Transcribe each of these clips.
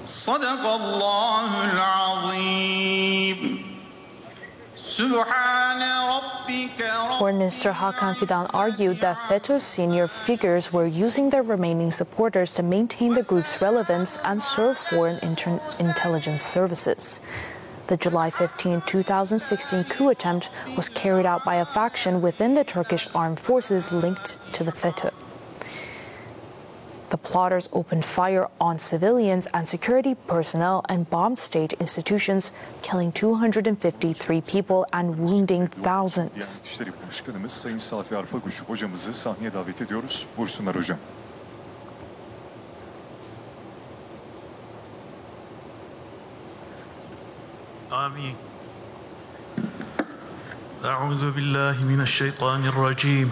صدق الله العظيم. Foreign Minister Hakan Fidan argued that FETÖ's senior figures were using their remaining supporters to maintain the group's relevance and serve foreign intelligence services. The July 15, 2016 coup attempt was carried out by a faction within the Turkish armed forces linked to the FETÖ. The plotters opened fire on civilians and security personnel and bombed state institutions, killing 253 people and wounding thousands. Sayın Safi Arpaguç hocamızı sahneye davet ediyoruz. Buyursunlar hocam. Amin. Euzu billahi mineşşeytanirracim.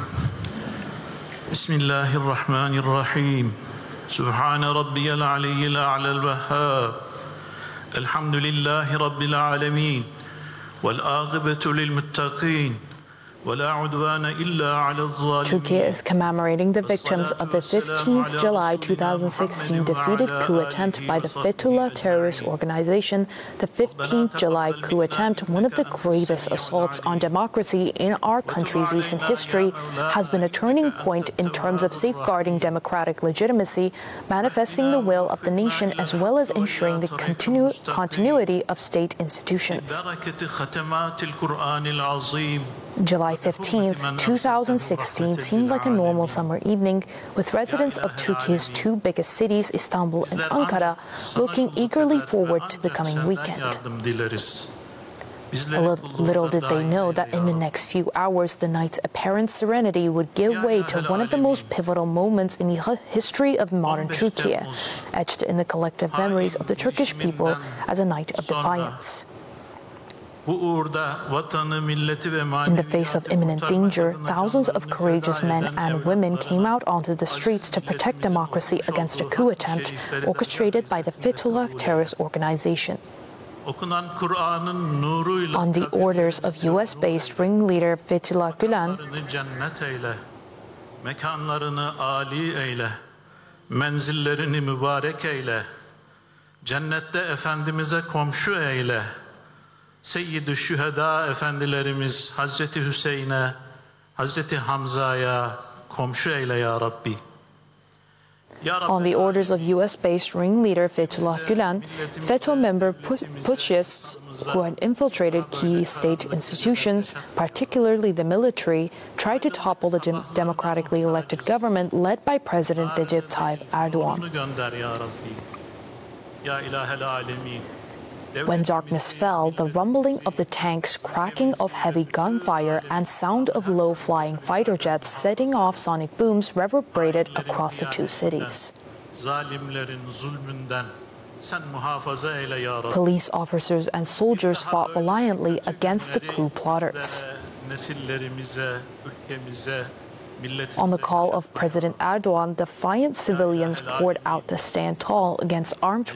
Bismillahirrahmanirrahim. Sübhane rabbiyel aliyyil a'lel vehhab. Elhamdülillahi rabbil alemin. Vel âgıbetu lil muttaqin. Turkey is commemorating the victims of the 15th July 2016 defeated coup attempt by the Fethullah terrorist organization. The 15th July coup attempt, one of the gravest assaults on democracy in our country's recent history, has been a turning point in terms of safeguarding democratic legitimacy, manifesting the will of the nation, as well as ensuring the continuity of state institutions. July 15, 2016 seemed like a normal summer evening, with residents of Turkey's two biggest cities, Istanbul and Ankara, looking eagerly forward to the coming weekend. Little did they know that in the next few hours, the night's apparent serenity would give way to one of the most pivotal moments in the history of modern Turkey, etched in the collective memories of the Turkish people as a night of defiance. In the face of imminent danger, thousands of courageous men and women came out onto the streets to protect democracy against a coup attempt orchestrated by the Fethullah terrorist organization. On the orders of US-based ringleader Fethullah Gülen, menzillerini mübarek eyle, cennette Efendimiz'e komşu eyle, Seyyid-i Şühedâ efendilerimiz Hazreti Hüseyin'e, Hazreti Hamza'ya komşu eyle ya Rabbi. On the orders of US-based ringleader Fethullah Gülen, FETÖ member putschists who had infiltrated key state institutions, particularly the military, tried to topple the democratically elected government led by President Recep Tayyip Erdogan. When darkness fell, the rumbling of the tanks, cracking of heavy gunfire, and sound of low-flying fighter jets setting off sonic booms reverberated across the two cities. Police officers and soldiers fought valiantly against the coup plotters. On the call of President Erdogan, defiant civilians poured out to stand tall against armed